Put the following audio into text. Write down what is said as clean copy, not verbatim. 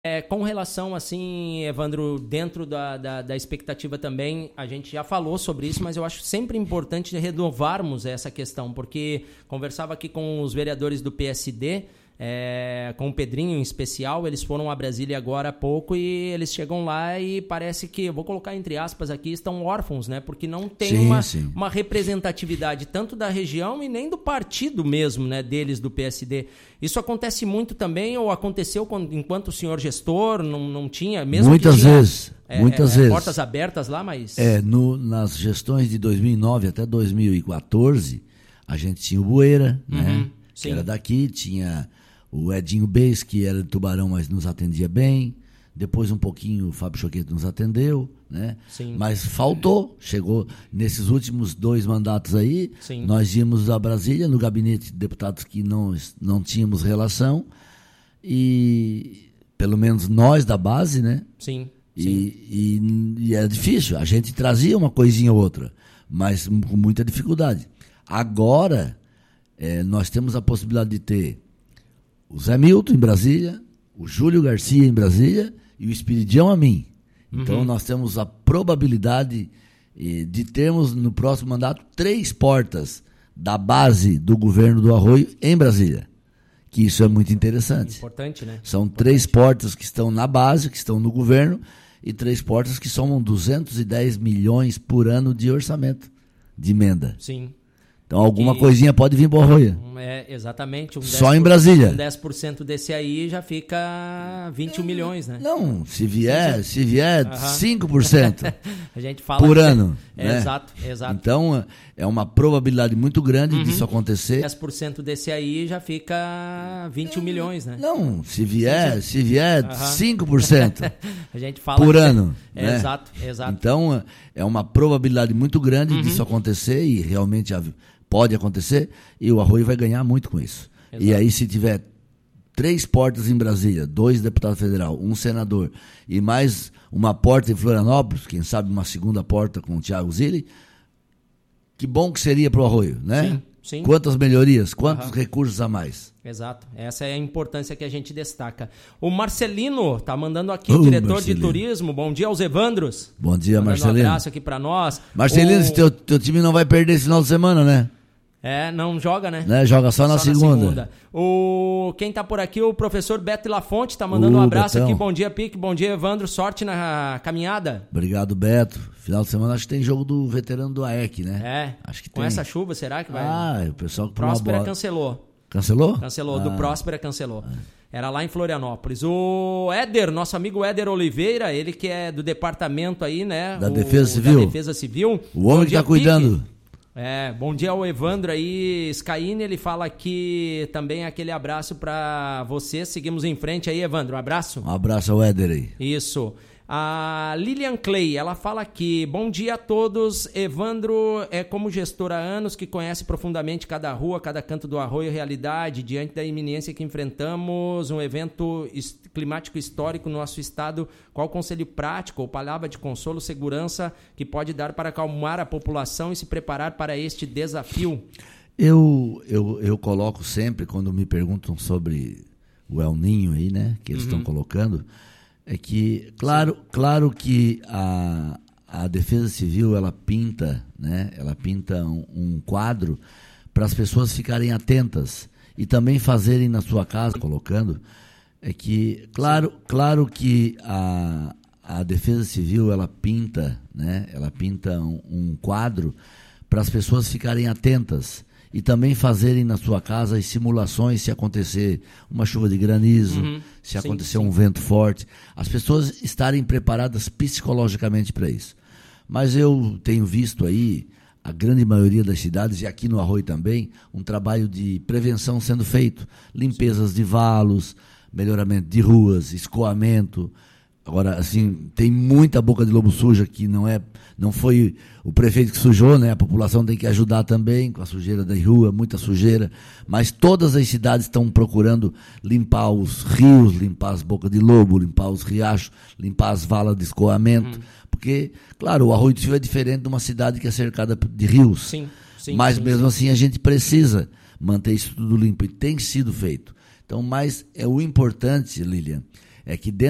Com relação, assim, Evandro, dentro da expectativa também, a gente já falou sobre isso, mas eu acho sempre importante renovarmos essa questão, porque conversava aqui com os vereadores do PSD, com o Pedrinho em especial, eles foram a Brasília agora há pouco e eles chegam lá e parece que, eu vou colocar entre aspas aqui, estão órfãos, né? Porque não tem uma representatividade tanto da região e nem do partido mesmo, né, deles, do PSD. Isso acontece muito também, ou aconteceu enquanto o senhor gestor não tinha, mesmo muitas que tinha, vezes, muitas vezes. Portas abertas lá, mas... Nas gestões de 2009 até 2014, a gente tinha o Bueira, né? Que era daqui, tinha o Edinho Beis, que era de Tubarão, mas nos atendia bem. Depois um pouquinho o Fábio Choqueto nos atendeu, né? Sim. Mas faltou, chegou nesses últimos 2 mandatos aí, nós íamos a Brasília, no gabinete de deputados que não tínhamos relação, e pelo menos nós da base, né? Sim. E era difícil, a gente trazia uma coisinha ou outra, mas com muita dificuldade. Agora, nós temos a possibilidade de ter o Zé Milton em Brasília, o Júlio Garcia em Brasília e o Espiridião a mim. Então nós temos a probabilidade de termos no próximo mandato 3 portas da base do governo do Arroio em Brasília. Que isso é muito interessante. Importante, né? São 3 portas que estão na base, que estão no governo, e 3 portas que somam 210 milhões por ano de orçamento de emenda. Sim. Então alguma coisinha pode vir para o Arroio. Exatamente. Só em Brasília. 10% desse aí já fica 21 milhões, né? Não, se vier 5% a gente fala por ano. Né? Exato. Então é uma probabilidade muito grande disso acontecer. 10% desse aí já fica 21 milhões, né? Não, se vier 5% a gente fala por ano. Né? Exato. Então é uma probabilidade muito grande disso acontecer, e realmente pode acontecer, e o Arroio vai ganhar muito com isso. Exato. E aí, se tiver 3 portas em Brasília, 2 deputados federal, 1 senador, e mais uma porta em Florianópolis, quem sabe uma segunda porta com o Thiago Zilli, que bom que seria para o Arroio, né? Sim. Quantas melhorias, quantos recursos a mais. Exato, essa é a importância que a gente destaca. O Marcelino tá mandando aqui, diretor Marcelino de turismo. Bom dia aos Evandros. Bom dia, Marcelino. Um abraço aqui para nós. Marcelino, teu time não vai perder esse final de semana, né? Não joga, né? Joga só na segunda. Quem tá por aqui, o professor Beto Lafonte, tá mandando um abraço Betão. aqui. Bom dia, Pique. Bom dia, Evandro. Sorte na caminhada. Obrigado, Beto. Final de semana acho que tem jogo do veterano do AEC, né? Acho que com essa chuva, será que vai? O pessoal que Próspera cancelou. Cancelou? Cancelou, do Próspera cancelou. Era lá em Florianópolis. O Éder, nosso amigo Éder Oliveira, ele que é do departamento aí, né? Da Defesa Civil. Da Defesa Civil. O homem que tá cuidando. Bom dia ao Evandro aí, Scaini, ele fala aqui também aquele abraço pra você. Seguimos em frente aí, Evandro, um abraço. Um abraço ao Éder aí. Isso. A Lilian Clay, ela fala aqui, bom dia a todos, Evandro é como gestor há anos que conhece profundamente cada rua, cada canto do Arroio, realidade, diante da iminência que enfrentamos, um evento climático histórico no nosso estado, qual conselho prático ou palavra de consolo, segurança que pode dar para acalmar a população e se preparar para este desafio? Eu coloco sempre, quando me perguntam sobre o El Ninho aí, né, que eles estão colocando, é que, claro que a Defesa Civil, ela pinta, né, um quadro para as pessoas ficarem atentas e também fazerem na sua casa, colocando, é que, claro que a Defesa Civil, ela pinta, né, um quadro para as pessoas ficarem atentas e também fazerem na sua casa as simulações se acontecer uma chuva de granizo, se acontecer um vento forte, as pessoas estarem preparadas psicologicamente para isso. Mas eu tenho visto aí, a grande maioria das cidades, e aqui no Arroio também, um trabalho de prevenção sendo feito, limpezas de valos, melhoramento de ruas, escoamento. Agora, assim, tem muita boca de lobo suja que não foi o prefeito que sujou, né? A população tem que ajudar também com a sujeira da rua, muita sujeira. Mas todas as cidades estão procurando limpar os rios, limpar as bocas de lobo, limpar os riachos, limpar as valas de escoamento. Porque, claro, o Arroio do Silva é diferente de uma cidade que é cercada de rios. Mas mesmo assim a gente precisa manter isso tudo limpo e tem sido feito. Então, mas o importante, Lilian, é que dentro